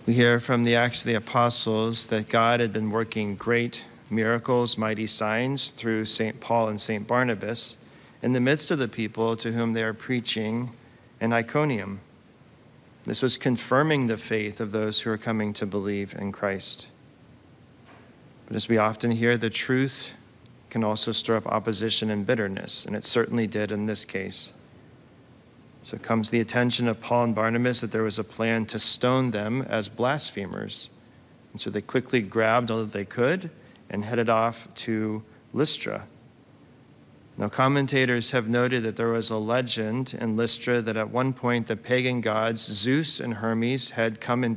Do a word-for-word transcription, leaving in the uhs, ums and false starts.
We hear from the Acts of the Apostles that God had been working great miracles, mighty signs through Saint Paul and Saint Barnabas in the midst of the people to whom they are preaching in Iconium. This was confirming the faith of those who are coming to believe in Christ. But as we often hear, the truth can also stir up opposition and bitterness, and it certainly did in this case. So it comes to the attention of Paul and Barnabas that there was a plan to stone them as blasphemers. And so they quickly grabbed all that they could and headed off to Lystra. Now, commentators have noted that there was a legend in Lystra that at one point the pagan gods Zeus and Hermes had come in